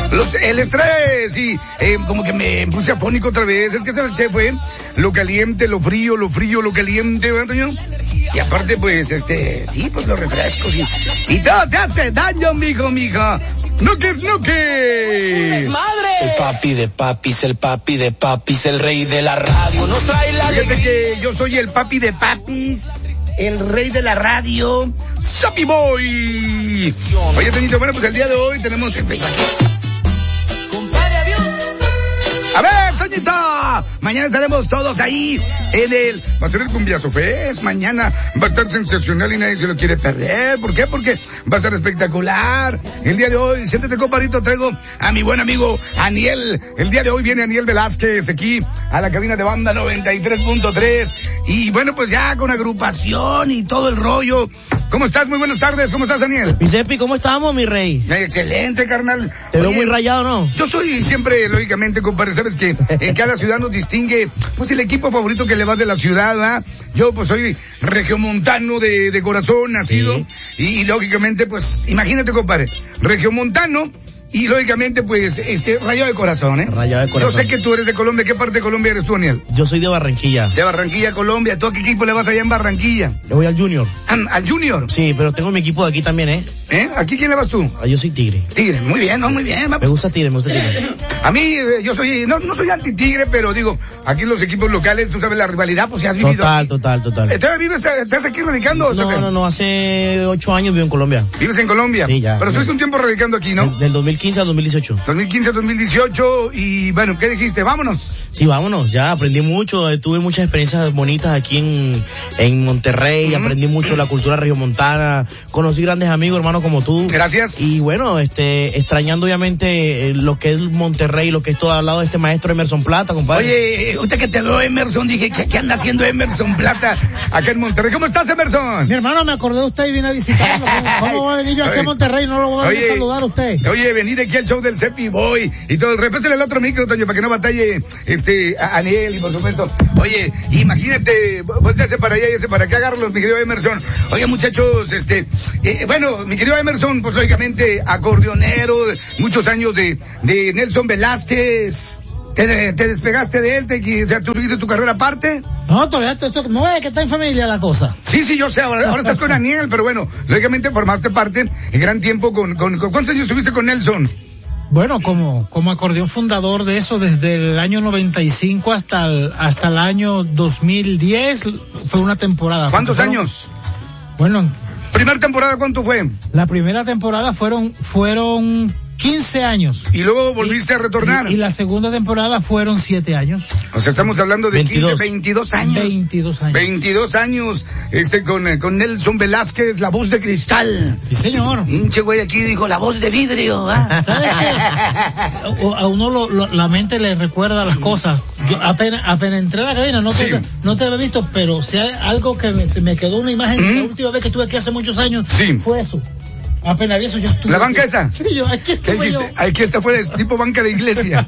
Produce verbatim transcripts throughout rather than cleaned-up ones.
Los, el estrés, y eh, como que me puse afónico otra vez. Es que, ¿sabes qué fue? Lo caliente, lo frío, lo frío, lo caliente, ¿verdad, Toño? Y aparte, pues, este, sí, pues los refrescos y, y todo te hace daño, mijo, mija. ¡No que es no que! ¡Madre! El papi de papis, el papi de papis, el rey de la radio. Nos trae la Fíjate que yo soy el papi de papis, el rey de la radio, Sappy Boy. Oye, Toñito, bueno, pues el día de hoy tenemos el... A ver, Toñita, mañana estaremos todos ahí en el... Va a ser el Cumbiazo Fest, mañana va a estar sensacional y nadie se lo quiere perder. ¿Por qué? Porque va a ser espectacular. El día de hoy, siéntate, compadrito, traigo a mi buen amigo Aniel. El día de hoy viene Aniel Velázquez aquí a la cabina de Banda noventa y tres punto tres. Y bueno, pues ya con agrupación y todo el rollo. ¿Cómo estás? Muy buenas tardes. ¿Cómo estás, Aniel? Mi Seppi, ¿cómo estamos, mi rey? Excelente, carnal. Te veo Oye, muy rayado, ¿no? Yo soy siempre, lógicamente, compadre, sabes que en cada ciudad nos distingue, pues, el equipo favorito que le vas de la ciudad, ¿verdad? Yo, pues, soy regiomontano de, de corazón, nacido, Sí. y, y, lógicamente, pues, imagínate, compadre, regiomontano, y lógicamente, pues, este, rayado de corazón, ¿eh? Rayado de corazón. Yo sé que tú eres de Colombia. ¿Qué parte de Colombia eres tú, Aniel? Yo soy de Barranquilla. De Barranquilla, Colombia. ¿Tú a qué equipo le vas allá en Barranquilla? Le voy al Junior. Ah, ¿al Junior? Sí, pero tengo mi equipo de aquí también, ¿eh? ¿Eh? ¿Aquí quién le vas tú? Ah, yo soy Tigre. Tigre. Muy bien, ¿no? Muy bien. Me gusta Tigre, me gusta Tigre. A mí, eh, yo soy, no, no soy anti-Tigre, pero digo, aquí los equipos locales, tú sabes la rivalidad, pues si has vivido. Total, aquí. total, total. ¿Entonces vives, estás aquí radicando? o No, sea, no, no, hace ocho años vivo en Colombia. ¿Vives en Colombia? Sí, ya. Pero estuviste un tiempo radicando aquí, ¿no? Del, del dos mil quince al dos mil dieciocho. dos mil quince a dos mil dieciocho, y bueno, ¿qué dijiste? Vámonos. Sí, vámonos, ya aprendí mucho, eh, tuve muchas experiencias bonitas aquí en, en Monterrey, Uh-huh. aprendí mucho la cultura regiomontana, conocí grandes amigos, hermanos como tú. Gracias. Y bueno, este, extrañando obviamente eh, lo que es Monterrey, lo que es todo al lado de este maestro Emerson Plata, compadre. Oye, usted que te veo, Emerson, dije, ¿qué, qué anda haciendo Emerson Plata acá en Monterrey? ¿Cómo estás, Emerson? Mi hermano, me acordé de usted y vine a visitarlo. ¿Cómo, cómo va a venir yo aquí a Monterrey? No lo voy a venir a saludar a usted. Oye, venid aquí al show del Sappy Boy y todo. Repésele el otro micro, Toño, para que no batalle este a Aniel, y por supuesto. Oye, imagínate, voltease para allá y ese para acá, agárralos, mi querido Emerson. Oye, muchachos, este, eh, bueno, mi querido Emerson, pues lógicamente acordeonero, muchos años de, de Nelson Velázquez. ¿Te, te despegaste de él? Te, o sea, ¿tú hiciste tu carrera aparte? No, todavía esto, esto, no es que está en familia la cosa. Sí, sí, yo sé, ahora, ahora estás con Aniel, pero bueno, lógicamente formaste parte en gran tiempo con, con, con ¿cuántos años estuviste con Nelson? Bueno, como, como acordeón fundador de eso, desde el año noventa y cinco hasta el, hasta el año dos mil diez, fue una temporada. ¿Cuántos fueron, años? Bueno, ¿Primera temporada cuánto fue? la primera temporada fueron, fueron quince años. Y luego volviste y, a retornar. Y, y la segunda temporada fueron siete años. O sea, estamos hablando de veintidós. quince, veintidós años. veintidós años. veintidós años, este, con, eh, con Nelson Velázquez, la voz de cristal. Sí, señor. Hinche güey aquí dijo, la voz de vidrio, ¿ah? ¿Sabes qué? A uno lo, lo, la mente le recuerda las cosas. Yo apenas, apenas entré a la cabina, no te, Sí. no te había visto, pero si hay algo que me, se me quedó una imagen, ¿Mm? la última vez que estuve aquí hace muchos años, Sí. fue eso. Apenas vi eso, yo estuve. ¿La banca aquí. esa? Sí, yo, aquí ¿Qué estuve yo. dijiste? Aquí está fuera, es tipo banca de iglesia.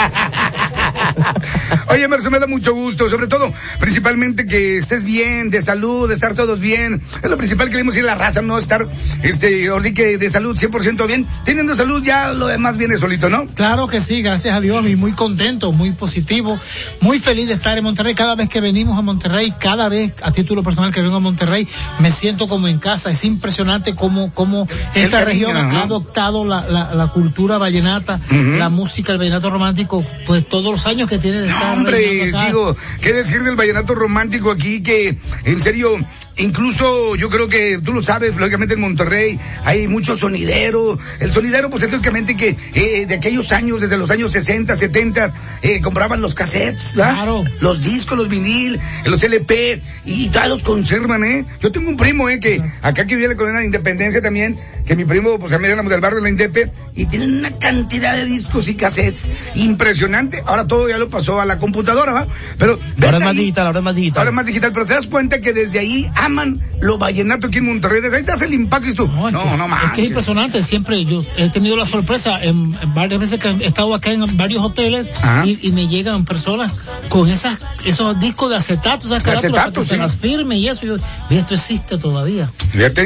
Oye, Emerson, me da mucho gusto, sobre todo, principalmente que estés bien, de salud, de estar todos bien. Es lo principal que queremos ir a la raza, no estar, este, ahora sí que de salud cien por ciento bien. Teniendo salud ya lo demás viene solito, ¿no? Claro que sí, gracias a Dios, y muy contento, muy positivo, muy feliz de estar en Monterrey. Cada vez que venimos a Monterrey, cada vez a título personal que vengo a Monterrey, me siento como en casa. Es impresionante cómo, cómo esta cariño, región ¿no? ha adoptado la, la, la cultura vallenata, Uh-huh. la música, el vallenato romántico, pues todos los años que tiene de No, estar. hombre, reinando acá. digo, ¿qué decir del vallenato romántico aquí? Que, en serio, incluso yo creo que tú lo sabes, lógicamente en Monterrey hay mucho sonidero. El sonidero, pues es lógicamente que eh, de aquellos años, desde los años sesenta, setenta, eh, compraban los cassettes, ¿verdad? Claro. Los discos, los vinil, los L P, y todavía los conservan, ¿eh? Yo tengo un primo, ¿eh? Que acá que vive la colonia de Independencia también, que mi primo, pues a mí éramos del barrio de la Indepe, y tienen una cantidad de discos y cassettes impresionante. Ahora todo ya lo pasó a la computadora, ¿va? Pero ves Ahora es más ahí- digital, ahora es más digital. Ahora es más digital, pero te das cuenta que desde ahí aman lo vallenato aquí en Monterrey. Desde ahí te hace el impacto y tú, no, es no, que, no Es manches. que es impresionante, siempre yo he tenido la sorpresa en, en varias veces que he estado acá en varios hoteles y, y me llegan personas con esas esos discos de acetato, esas carátulas acetato, para que sí. se las firme y eso. Y yo, y esto existe todavía. Fíjate.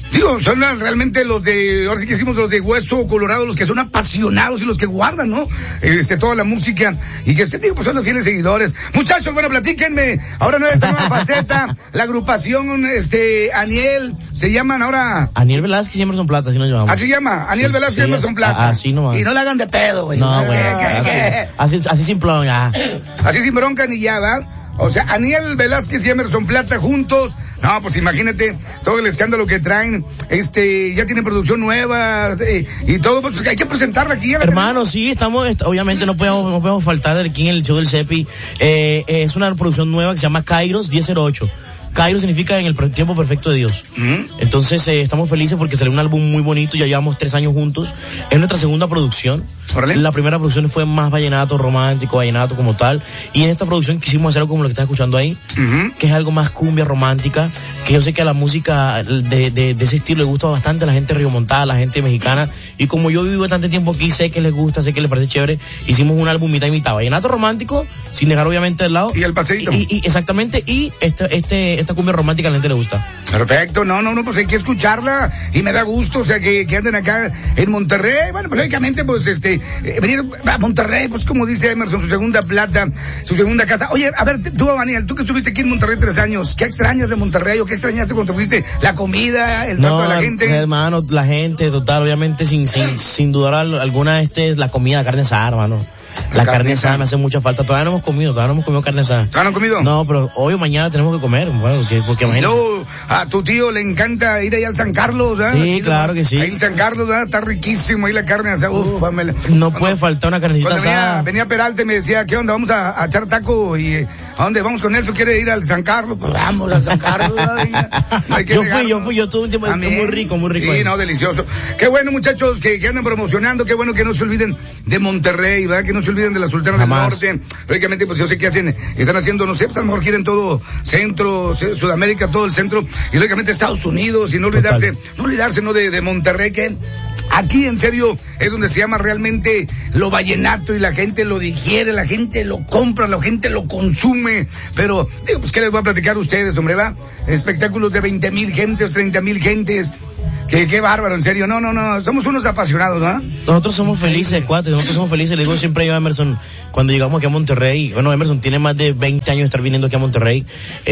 Digo, son realmente los de, ahora sí que hicimos los de Hueso Colorado, los que son apasionados y los que guardan, ¿no? Este, toda la música, y que, digo, pues son los fieles seguidores. Muchachos, bueno, platíquenme, ahora no esta nueva faceta, la agrupación, este, Aniel, se llaman ahora... Aniel Velázquez y Emerson Plata, así nos llamamos. Así se llama, Aniel Sí, Velázquez y sí, Emerson Plata. así nomás. Y no la hagan de pedo, güey. No, güey, ¿Qué, así, qué, qué? así, así simplón, ya. Así sin bronca ni ya, ¿va? O sea, Aniel Velázquez y Emerson Plata juntos. No, pues imagínate todo el escándalo que traen. Este, ya tienen producción nueva eh, y todo. Pues hay que presentarla aquí. Hermano, sí, estamos, obviamente no podemos, no podemos faltar aquí en el show del Cepi. Eh, eh, es una producción nueva que se llama Kairos diez cero ocho. Kairos significa en el tiempo perfecto de Dios. ¿Mm? Entonces eh, estamos felices porque salió un álbum muy bonito, ya llevamos tres años juntos. Es nuestra segunda producción. ¿Órale? La primera producción fue más vallenato romántico, vallenato como tal. Y en esta producción quisimos hacer algo como lo que estás escuchando ahí, uh-huh. que es algo más cumbia romántica, que yo sé que a la música de, de, de ese estilo le gusta bastante a la gente riomontada, a la gente mexicana. Y como yo vivo tanto tiempo aquí, sé que les gusta, sé que les parece chévere. Hicimos un álbum mitad y mitad, vallenato romántico, sin dejar obviamente de lado. Y el paseíto. Y, y, exactamente, y este, este, esta cumbia romántica a la gente le gusta. Perfecto, no, no, no, pues hay que escucharla y me da gusto, o sea, que, que anden acá en Monterrey. Bueno, pues lógicamente, pues este, eh, venir a Monterrey, pues como dice Emerson, su segunda plata, su segunda casa. Oye, a ver, tú, Daniel, tú que estuviste aquí en Monterrey tres años, ¿qué extrañas de Monterrey o qué extrañaste cuando fuiste? ¿La comida, el trato no, de la gente? Hermano, la gente, total, obviamente, sin, sin, sin dudar alguna, este, la comida, la carne asada, hermano. La, la carne, carne asada me hace mucha falta. Todavía no hemos comido, todavía no hemos comido carne asada. ¿Todavía no han comido? No, pero hoy o mañana tenemos que comer. Bueno, porque, porque imagínate. No, a tu tío le encanta ir ahí al San Carlos, ¿verdad? Sí, ahí, claro que sí. Ahí en San Carlos, ¿verdad? Está riquísimo ahí la carne asada. Uf, uh, no puede faltar una carnecita venía, asada. Venía Peralta y me decía, ¿qué onda? Vamos a, a echar taco y ¿a dónde? Vamos con Nelson, ¿quiere ir al San Carlos? Pues vamos al San Carlos. No hay que yo negarlo. fui, yo fui, yo tuve un tiempo muy rico, muy rico. Sí, ahí. no, delicioso. Qué bueno, muchachos, que, que andan promocionando, qué bueno que no se olviden de Monterrey, ¿verdad? Que no se olviden de la Sultana Jamás. del Norte. Lógicamente, pues yo sé que hacen, están haciendo, no sé, pues a lo mejor quieren todo Centro, Sudamérica, todo el centro, y lógicamente Estados Unidos, y no olvidarse, Total. no olvidarse, ¿no? De, de Monterrey, que aquí en serio es donde se llama realmente lo vallenato y la gente lo digiere, la gente lo compra, la gente lo consume, pero digo, pues qué les voy a platicar a ustedes, hombre, va, espectáculos de veinte mil gentes, treinta mil gentes. Qué, qué bárbaro, en serio. No, no, no. Somos unos apasionados, ¿no? Nosotros somos felices, cuatro. Nosotros somos felices. Le digo siempre yo a Emerson, cuando llegamos aquí a Monterrey, bueno, Emerson tiene más de veinte años de estar viniendo aquí a Monterrey.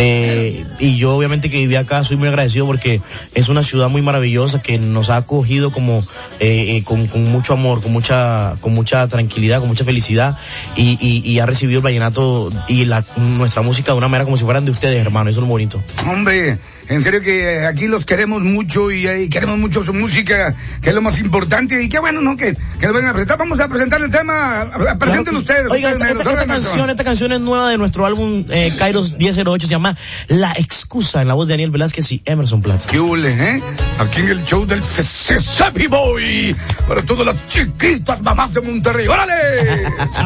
Eh, y yo obviamente que viví acá, soy muy agradecido porque es una ciudad muy maravillosa que nos ha acogido como, eh, eh, con, con mucho amor, con mucha, con mucha tranquilidad, con mucha felicidad. Y, y, y ha recibido el vallenato y la, nuestra música de una manera como si fueran de ustedes, hermano. Eso es lo bonito. Hombre, en serio que aquí los queremos mucho y, y queremos mucho su música, que es lo más importante, y qué bueno, ¿no? Que, que nos vengan a presentar. Vamos a presentar el tema, presenten claro, ustedes. Oiga, ustedes esta, esta, esta canción, esta canción es nueva de nuestro álbum eh, Kairos diez cero ocho, se llama La Excusa, en la voz de Aniel Velázquez y Emerson Plata. ¿Qué hule, eh? Aquí en el show del Cepi Boy, para todas las chiquitas mamás de Monterrey. ¡Órale!